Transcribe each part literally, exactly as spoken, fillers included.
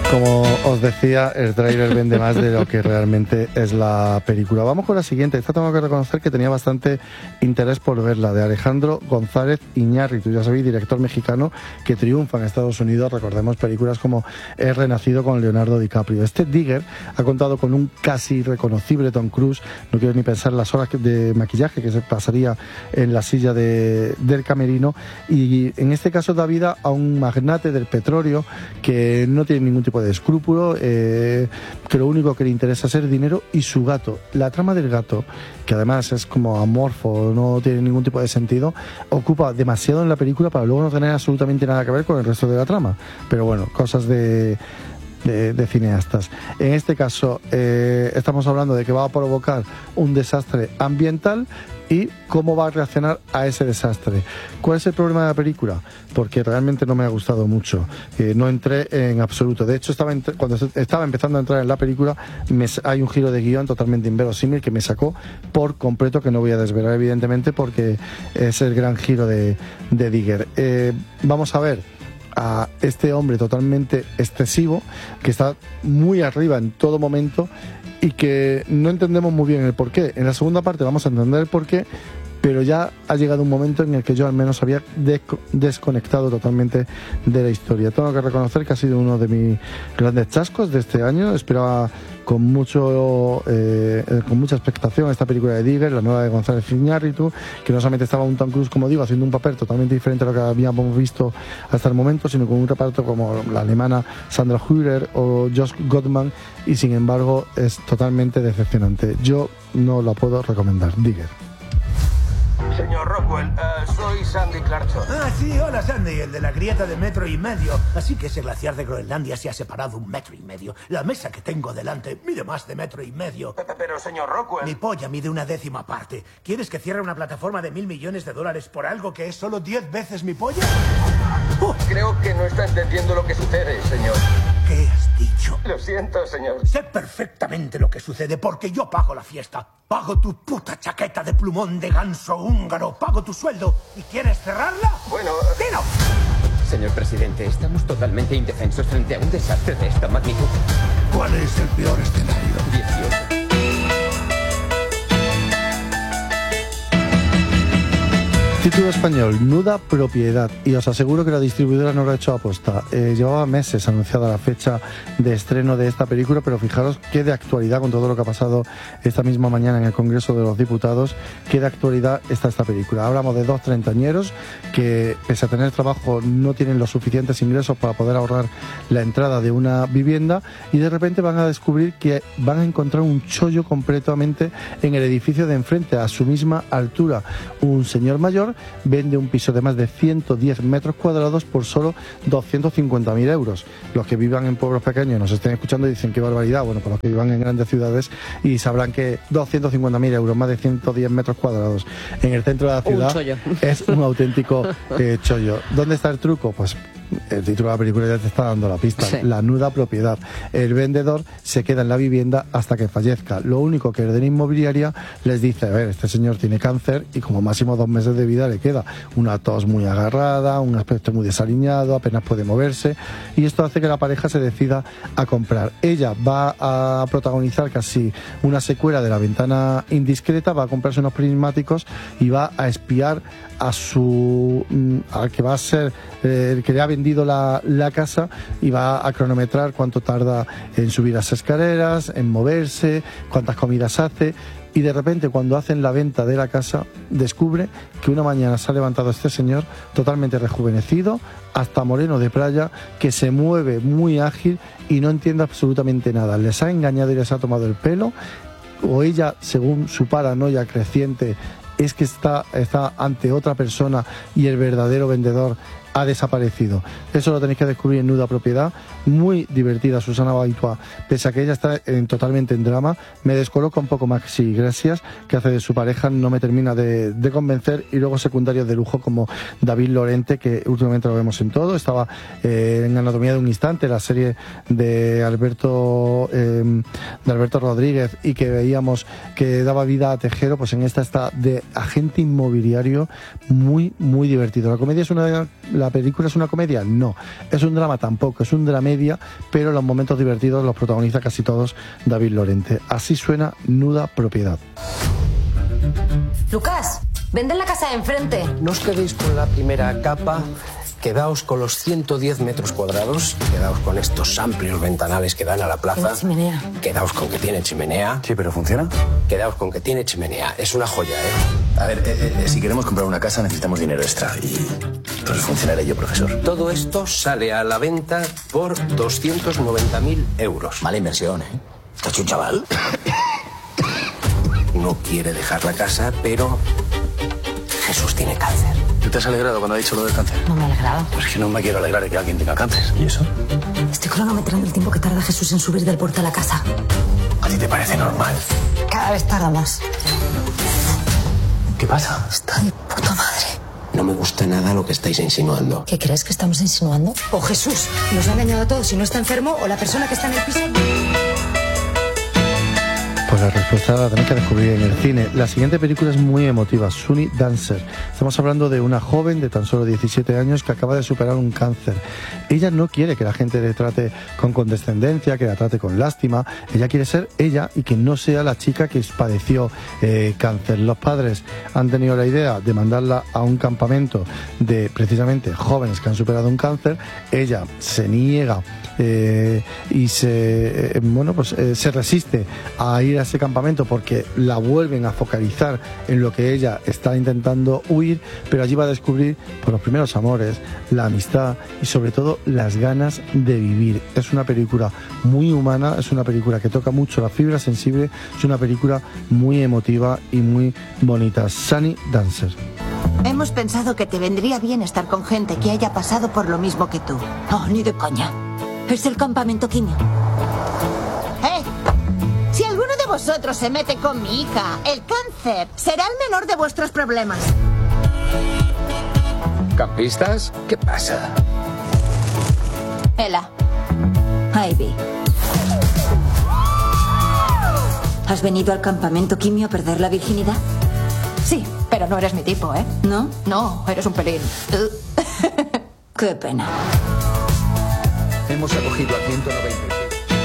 Como os decía, el tráiler vende más de lo que realmente es la película. Vamos con la siguiente. Esta tengo que reconocer que tenía bastante interés por verla, de Alejandro González Iñárritu, ya sabéis, director mexicano que triunfa en Estados Unidos. Recordemos películas como He renacido con Leonardo DiCaprio. Este Digger ha contado con un casi reconocible Tom Cruise. No quiero ni pensar las horas de maquillaje que se pasaría en la silla de, del camerino, y en este caso da vida a un magnate del petróleo que no tiene ningún tipo de escrúpulo, eh, que lo único que le interesa es el dinero y su gato. La trama del gato, que además es como amorfo, no tiene ningún tipo de sentido, ocupa demasiado en la película para luego no tener absolutamente nada que ver con el resto de la trama. Pero bueno, cosas de... De, de cineastas. En este caso eh, estamos hablando de que va a provocar un desastre ambiental y cómo va a reaccionar a ese desastre. ¿Cuál es el problema de la película? Porque realmente no me ha gustado mucho, eh, no entré en absoluto. De hecho, estaba entre, cuando estaba empezando a entrar en la película me, hay un giro de guión totalmente inverosímil que me sacó por completo, que no voy a desvelar evidentemente porque es el gran giro de, de Digger. Eh, vamos a ver a este hombre totalmente excesivo, que está muy arriba en todo momento y que no entendemos muy bien el porqué. En la segunda parte vamos a entender el porqué, pero ya ha llegado un momento en el que yo al menos había desconectado totalmente de la historia. Tengo que reconocer que ha sido uno de mis grandes chascos de este año. Esperaba con mucho eh, con mucha expectación esta película de Digger, la nueva de González Iñárritu, que no solamente estaba un Tom Cruise, como digo, haciendo un papel totalmente diferente a lo que habíamos visto hasta el momento, sino con un reparto como la alemana Sandra Hüller o Josh Gottman, y sin embargo es totalmente decepcionante. Yo no la puedo recomendar, Digger. Señor Rockwell, uh, soy Sandy Clarkson. Ah, sí, hola Sandy, el de la grieta de metro y medio. Así que ese glaciar de Groenlandia se ha separado un metro y medio. La mesa que tengo delante mide más de metro y medio. Pero, señor Rockwell... Mi polla mide una décima parte. ¿Quieres que cierre una plataforma de mil millones de dólares por algo que es solo diez veces mi polla? Uh, creo que no está entendiendo lo que sucede, señor. ¿Qué has dicho? Lo siento, señor. Sé perfectamente lo que sucede porque yo pago la fiesta. Pago tu puta chaqueta de plumón de ganso húngaro. Pago tu sueldo. ¿Y quieres cerrarla? Bueno... ¡Dilo! Señor presidente, estamos totalmente indefensos frente a un desastre de esta magnitud. ¿Cuál es el peor escenario? dieciocho. Título español, Nuda Propiedad, y os aseguro que la distribuidora no lo ha hecho a aposta. Eh, llevaba meses anunciada la fecha de estreno de esta película, pero fijaros qué de actualidad, con todo lo que ha pasado esta misma mañana en el Congreso de los Diputados, qué de actualidad está esta película. Hablamos de dos treintañeros que, pese a tener trabajo, no tienen los suficientes ingresos para poder ahorrar la entrada de una vivienda, y de repente van a descubrir que van a encontrar un chollo completamente en el edificio de enfrente, a su misma altura. Un señor mayor vende un piso de más de ciento diez metros cuadrados por solo doscientos cincuenta mil euros. Los que vivan en pueblos pequeños nos estén escuchando y dicen qué barbaridad. Bueno, pues los que vivan en grandes ciudades y sabrán que doscientos cincuenta mil euros, más de ciento diez metros cuadrados en el centro de la ciudad, un es un auténtico eh, chollo. ¿Dónde está el truco? Pues el título de la película ya te está dando la pista. Sí. La nuda propiedad. El vendedor se queda en la vivienda hasta que fallezca. Lo único que de la inmobiliaria les dice: a ver, este señor tiene cáncer y como máximo dos meses de vida le queda. Una tos muy agarrada, un aspecto muy desaliñado, apenas puede moverse, y esto hace que la pareja se decida a comprar. Ella va a protagonizar casi una secuela de La ventana indiscreta, va a comprarse unos prismáticos y va a espiar a su al que va a ser eh, el que le ha vendido la, la casa, y va a cronometrar cuánto tarda en subir las escaleras, en moverse, cuántas comidas hace. Y de repente, cuando hacen la venta de la casa, descubre que una mañana se ha levantado este señor totalmente rejuvenecido, hasta moreno de playa, que se mueve muy ágil y no entiende absolutamente nada. Les ha engañado y les ha tomado el pelo, o ella, según su paranoia creciente, es que está, está ante otra persona y el verdadero vendedor ha desaparecido. Eso lo tenéis que descubrir en Nuda Propiedad. Muy divertida Susana Baitua, pese a que ella está en, totalmente en drama. Me descoloca un poco Maxi Gracias, que hace de su pareja, no me termina de, de convencer, y luego secundarios de lujo como David Lorente, que últimamente lo vemos en todo. Estaba eh, en Anatomía de un instante, la serie de Alberto eh, de Alberto Rodríguez, y que veíamos que daba vida a Tejero. Pues en esta está de agente inmobiliario, muy muy divertido. La comedia es una de las ¿La película es una comedia? No. ¿Es un drama? Tampoco. Es un dramedia, pero los momentos divertidos los protagoniza casi todos David Lorente. Así suena Nuda Propiedad. Lucas, vende la casa de enfrente. No os quedéis con la primera capa. Quedaos con los ciento diez metros cuadrados, quedaos con estos amplios ventanales que dan a la plaza. Tiene chimenea. Quedaos con que tiene chimenea. Sí, pero ¿funciona? Quedaos con que tiene chimenea. Es una joya, ¿eh? A ver, eh, eh, si queremos comprar una casa necesitamos dinero extra y entonces funcionaré yo, profesor. Todo esto sale a la venta por doscientos noventa mil euros. Mala inversión, ¿eh? ¿Te has hecho un chaval? No quiere dejar la casa, pero Jesús tiene cáncer. ¿Tú te has alegrado cuando ha dicho lo del cáncer? No me he alegrado. Pues es que no me quiero alegrar de que alguien tenga cáncer. ¿Y eso? Estoy cronometrando el tiempo que tarda Jesús en subir del puerto a la casa. ¿A ti te parece normal? Cada vez tarda más. ¿Qué pasa? Está de puta madre. No me gusta nada lo que estáis insinuando. ¿Qué crees que estamos insinuando? O Jesús nos ha engañado a todos y no está enfermo, o la persona que está en el piso... Pues la respuesta la tenemos que descubrir en el cine. La siguiente película es muy emotiva, Sunny Dancer. Estamos hablando de una joven de tan solo diecisiete años que acaba de superar un cáncer. Ella no quiere que la gente le trate con condescendencia, que la trate con lástima. Ella quiere ser ella y que no sea la chica que padeció eh, cáncer. Los padres han tenido la idea de mandarla a un campamento de precisamente jóvenes que han superado un cáncer. Ella se niega eh, y se, eh, bueno, pues, eh, se resiste a ir a ese campamento porque la vuelven a focalizar en lo que ella está intentando huir, pero allí va a descubrir por los primeros amores, la amistad y sobre todo las ganas de vivir. Es una película muy humana, es una película que toca mucho la fibra sensible, es una película muy emotiva y muy bonita. Sunny Dancer. Hemos pensado que te vendría bien estar con gente que haya pasado por lo mismo que tú. No, ni de coña. Es el campamento quimio. ¡Eh! Si alguno de vosotros se mete con mi hija, el cáncer será el menor de vuestros problemas. ¿Campistas? ¿Qué pasa? Ela. Ivy. ¿Has venido al campamento quimio a perder la virginidad? Sí, pero no eres mi tipo, ¿eh? ¿No? No, eres un pelín. Qué pena. Hemos acogido a ciento noventa y seis.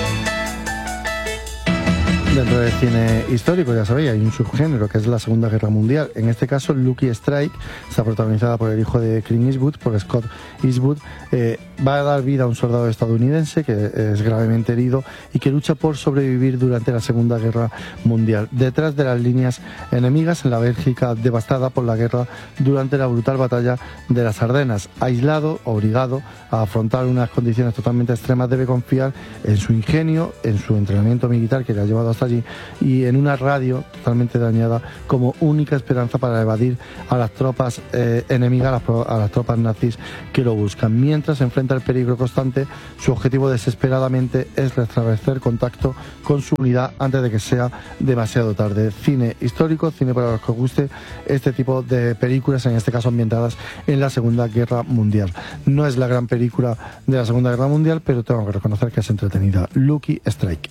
Dentro del cine histórico, ya sabéis, hay un subgénero que es la Segunda Guerra Mundial. En este caso, Lucky Strike, está protagonizada por el hijo de Clint Eastwood, por Scott Eastwood. Eh, va a dar vida a un soldado estadounidense que es gravemente herido y que lucha por sobrevivir durante la Segunda Guerra Mundial. Detrás de las líneas enemigas, en la Bélgica devastada por la guerra durante la brutal batalla de las Ardenas. Aislado, obligado a afrontar unas condiciones totalmente extremas, debe confiar en su ingenio, en su entrenamiento militar que le ha llevado hasta allí y en una radio totalmente dañada como única esperanza para evadir a las tropas eh, enemigas, a las, a las tropas nazis que lo buscan. Mientras se enfrenta al peligro constante, su objetivo desesperadamente es restablecer contacto con su unidad antes de que sea demasiado tarde. Cine histórico, cine para los que os guste este tipo de películas, en este caso ambientadas en la Segunda Guerra Mundial. No es la gran película de la Segunda Guerra Mundial, pero tengo que reconocer que es entretenida. Lucky Strike.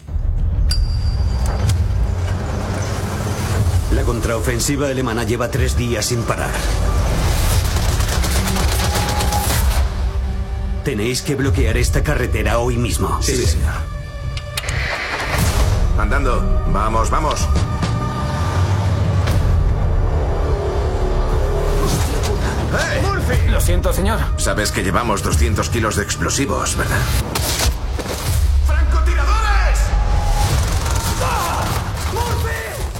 La contraofensiva alemana lleva tres días sin parar. Tenéis que bloquear esta carretera hoy mismo. Sí, sí, señor. Andando. Vamos, vamos. ¡Hey! ¡Murphy! Lo siento, señor. Sabes que llevamos doscientos kilos de explosivos, ¿verdad? ¡Francotiradores! ¡Ah! ¡Murphy!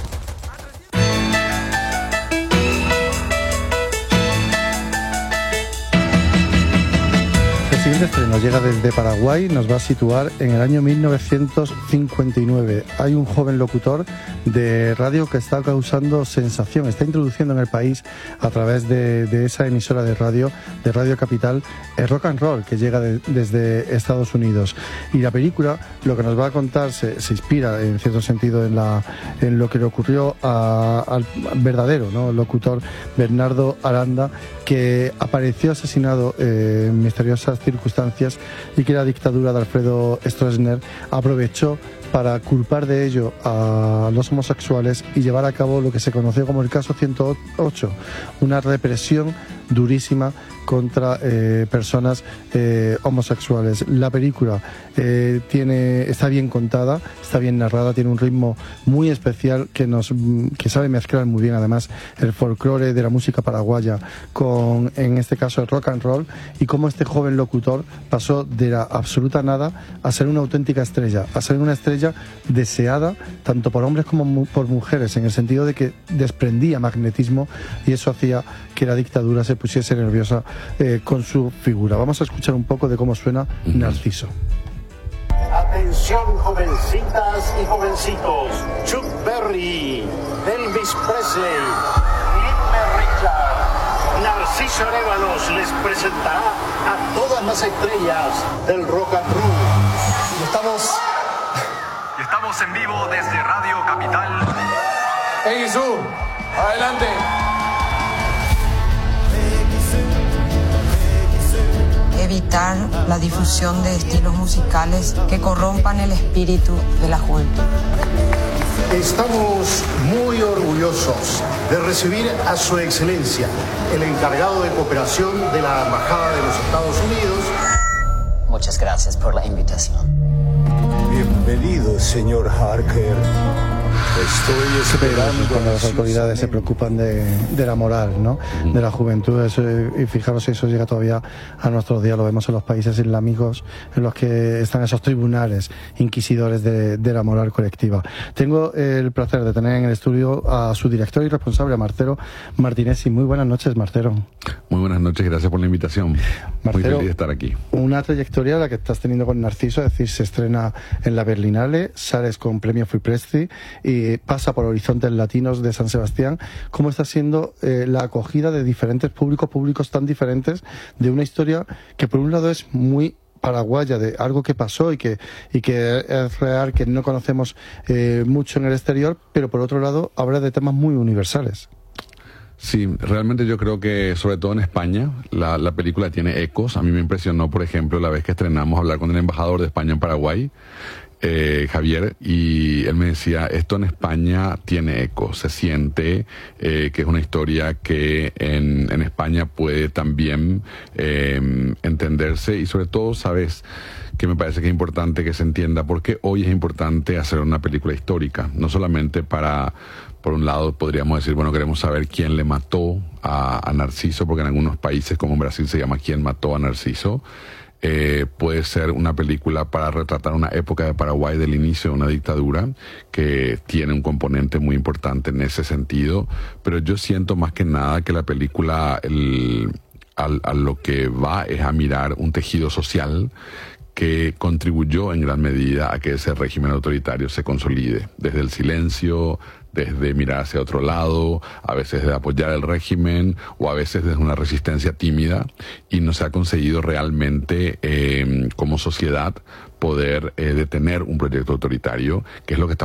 El siguiente estreno llega desde Paraguay, nos va a situar en el año mil novecientos cincuenta y nueve. Hay un joven locutor de radio que está causando sensación, está introduciendo en el país a través de, de esa emisora de radio, de Radio Capital, el rock and roll que llega de, desde Estados Unidos. Y la película lo que nos va a contar se, se inspira en cierto sentido en, la, en lo que le ocurrió a, al verdadero, ¿no?, locutor Bernardo Aranda, que apareció asesinado eh, en misteriosas circunstancias y que la dictadura de Alfredo Stroessner aprovechó para culpar de ello a los homosexuales y llevar a cabo lo que se conoció como el caso ciento ocho, una represión durísima contra eh, personas eh, homosexuales. La película eh, tiene, está bien contada, está bien narrada, tiene un ritmo muy especial que nos que sabe mezclar muy bien además el folclore de la música paraguaya con, en este caso, el rock and roll, y cómo este joven locutor pasó de la absoluta nada a ser una auténtica estrella, a ser una estrella deseada tanto por hombres como mu por mujeres, en el sentido de que desprendía magnetismo y eso hacía que la dictadura se pusiese nerviosa eh, con su figura. Vamos a escuchar un poco de cómo suena Narciso. Atención, jovencitas y jovencitos. Chuck Berry, Elvis Presley, Little Richard, Narciso Arévalos les presentará a todas las estrellas del rock and roll. Estamos, estamos en vivo desde Radio Capital. ¡Hey, Jesús! ¡Adelante! Evitar la difusión de estilos musicales que corrompan el espíritu de la juventud. Estamos muy orgullosos de recibir a su excelencia, el encargado de cooperación de la Embajada de los Estados Unidos. Muchas gracias por la invitación. Bienvenido, señor Harker. Estoy esperando. Cuando las autoridades se preocupan de, de la moral, ¿no? Uh-huh. De la juventud, eso, y fijaros si eso llega todavía a nuestros días, lo vemos en los países islámicos en los que están esos tribunales inquisidores de, de la moral colectiva. Tengo el placer de tener en el estudio a su director y responsable, a Marcelo Martinesi. Muy buenas noches, Marcelo. Muy buenas noches, gracias por la invitación. Marcelo, muy feliz de estar aquí. Una trayectoria la que estás teniendo con Narciso, es decir, se estrena en la Berlinale, sales con premio Fipresci y pasa por Horizontes Latinos de San Sebastián. ¿Cómo está siendo eh, la acogida de diferentes públicos, públicos tan diferentes, de una historia que por un lado es muy paraguaya, de algo que pasó y que, y que es real, que no conocemos eh, mucho en el exterior, pero por otro lado habla de temas muy universales? Sí, realmente yo creo que, sobre todo en España, la, la película tiene ecos. A mí me impresionó, por ejemplo, la vez que estrenamos, hablar con el embajador de España en Paraguay, Eh, Javier, y él me decía, esto en España tiene eco, se siente eh, que es una historia que en, en España puede también eh, entenderse, y sobre todo, sabes, que me parece que es importante que se entienda por qué hoy es importante hacer una película histórica, no solamente para, por un lado podríamos decir, bueno, queremos saber quién le mató a, a Narciso, porque en algunos países como en Brasil se llama ¿Quién mató a Narciso? Eh, puede ser una película para retratar una época de Paraguay del inicio de una dictadura que tiene un componente muy importante en ese sentido, pero yo siento más que nada que la película el, a, a lo que va es a mirar un tejido social que contribuyó en gran medida a que ese régimen autoritario se consolide, desde el silencio, desde mirar hacia otro lado, a veces de apoyar el régimen o a veces desde una resistencia tímida, y no se ha conseguido realmente eh, como sociedad poder eh, detener un proyecto autoritario, que es lo que está